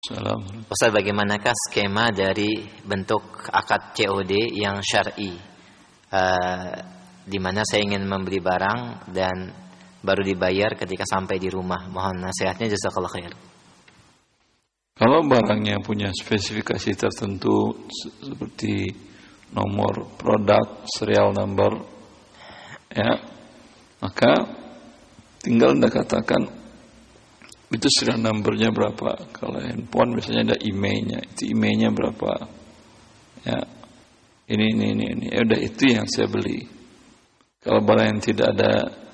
Salam. Ustaz, bagaimanakah skema dari bentuk akad COD yang syar'i? Di mana saya ingin membeli barang dan baru dibayar ketika sampai di rumah. Mohon nasihatnya, jazakallah khair. Kalau barangnya punya spesifikasi tertentu seperti nomor produk, serial number, ya, maka tinggal Anda katakan itu serial numbernya berapa. Kalau handphone biasanya ada emailnya, itu emailnya berapa, ya, ini, ya udah itu yang saya beli. Kalau barang yang tidak ada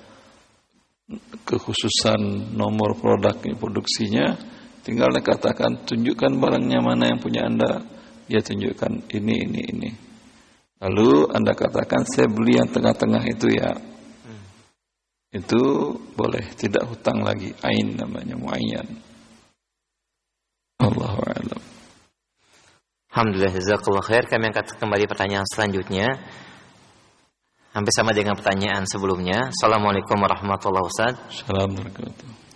kekhususan nomor produknya, produksinya, tinggal Anda katakan tunjukkan barangnya mana yang punya Anda, dia tunjukkan ini. Lalu Anda katakan saya beli yang tengah-tengah itu ya. Itu boleh, tidak hutang lagi, ain namanya, muayyan. Allahu a'lam. Alhamdulillah, jazakallah khair. Kami angkat kembali pertanyaan selanjutnya. Hampir sama dengan pertanyaan sebelumnya. Assalamualaikum warahmatullahi wabarakatuh. Assalamualaikum.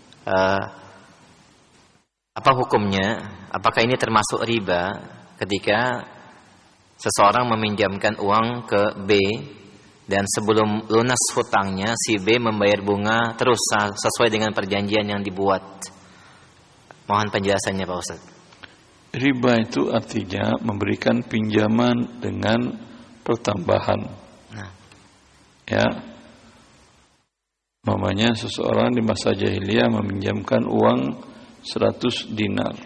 Apa hukumnya? Apakah ini termasuk riba ketika seseorang meminjamkan uang ke B dan sebelum lunas hutangnya si B membayar bunga terus sesuai dengan perjanjian yang dibuat? Mohon penjelasannya Pak Ustaz. Riba itu artinya memberikan pinjaman dengan pertambahan. Ya, mamanya seseorang di masa jahiliyah meminjamkan uang 100 dinar.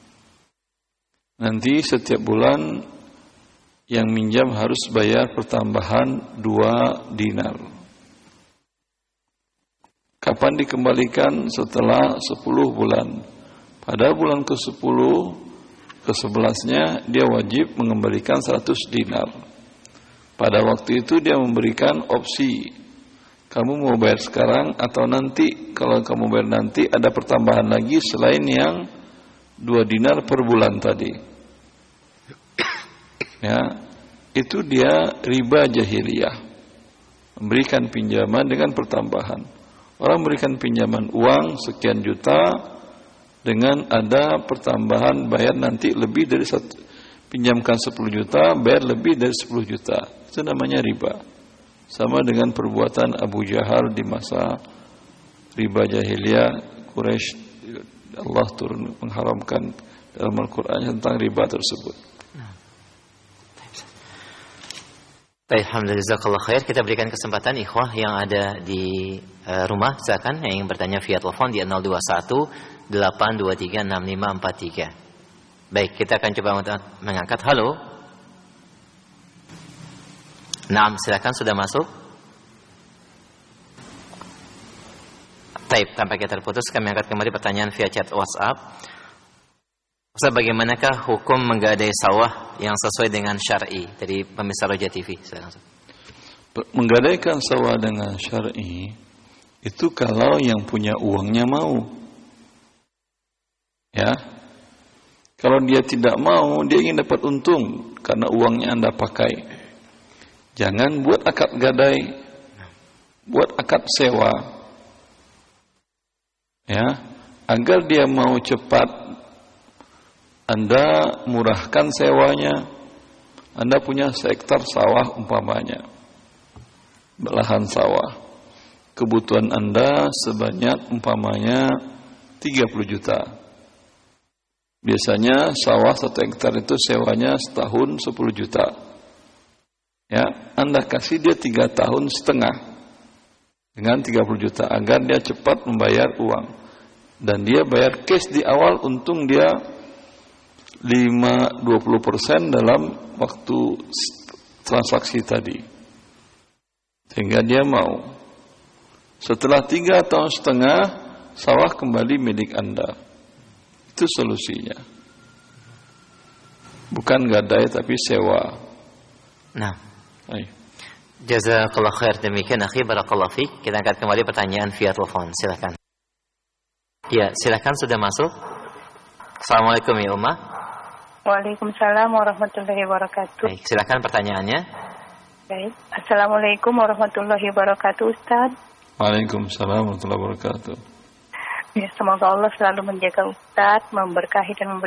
Nanti setiap bulan yang minjam harus bayar pertambahan 2 dinar. Kapan dikembalikan? Setelah 10 bulan. Pada bulan ke-10, ke-11-nya dia wajib mengembalikan 100 dinar. Pada waktu itu dia memberikan opsi, kamu mau bayar sekarang atau nanti. Kalau kamu bayar nanti ada pertambahan lagi selain yang 2 dinar per bulan tadi. Ya, itu dia riba jahiliyah. Memberikan pinjaman dengan pertambahan. Orang memberikan pinjaman uang sekian juta dengan ada pertambahan bayar nanti lebih dari pinjamkan 10 juta, bayar lebih dari 10 juta. Itu namanya riba. Sama dengan perbuatan Abu Jahal di masa riba jahiliyah Quraisy. Allah turun mengharamkan dalam Al-Quran tentang riba tersebut. Alhamdulillah, jazakallah khair. Kita berikan kesempatan ikhwah yang ada di rumah, silakan yang ingin bertanya via telepon di 021 823 6543. Baik, kita akan coba mengangkat. Halo. Naam, silakan, sudah masuk. Taib, tampaknya terputus. Kami angkat kembali pertanyaan via chat WhatsApp. Ustaz, bagaimanakah hukum menggadai sawah yang sesuai dengan syar'i? Dari pemirsa Roja TV. Silakan. Menggadaikan sawah dengan syar'i itu kalau yang punya uangnya mau. Ya. Kalau dia tidak mau, dia ingin dapat untung karena uangnya Anda pakai. Jangan buat akad gadai, buat akad sewa. Ya, agar dia mau cepat, Anda murahkan sewanya. Anda punya seektar sawah umpamanya, lahan sawah. Kebutuhan Anda sebanyak umpamanya 30 juta. Biasanya sawah 1 hektar itu sewanya setahun 10 juta. Ya, Anda kasih dia 3 tahun setengah dengan 30 juta agar dia cepat membayar uang. Dan dia bayar cash di awal, untung dia 20% dalam waktu transaksi tadi. Sehingga dia mau. Setelah 3 tahun setengah, sawah kembali milik Anda. Itu solusinya. Bukan gadai tapi sewa. Nah. Baik. Jazakallah khair. Demikian akhi, barakallahu fiik. Kita angkat kembali pertanyaan via telepon. Silakan. Ya, silakan, sudah masuk. Assalamualaikum ya Ummah. Waalaikumsalam warahmatullahi wabarakatuh. Baik, silakan pertanyaannya. Baik. Assalamualaikum warahmatullahi wabarakatuh, Ustaz. Waalaikumsalam warahmatullahi wabarakatuh. Ya, semoga Allah selalu menjaga Ustaz, memberkahi dan